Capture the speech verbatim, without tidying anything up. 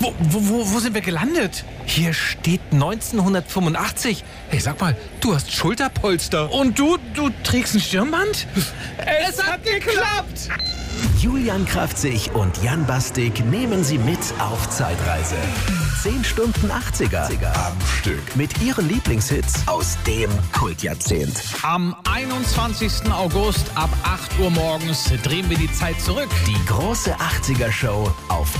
Wo, wo, wo, wo sind wir gelandet? Hier steht neunzehnhundertfünfundachtzig. Hey, sag mal, du hast Schulterpolster. Und du, du trägst ein Stirnband? Es hat geklappt! Julian Kraftzig und Jan Bastik nehmen Sie mit auf Zeitreise. zehn Stunden achtziger am Stück mit ihren Lieblingshits aus dem Kultjahrzehnt. Am einundzwanzigsten August ab acht Uhr morgens drehen wir die Zeit zurück. Die große achtziger Show auf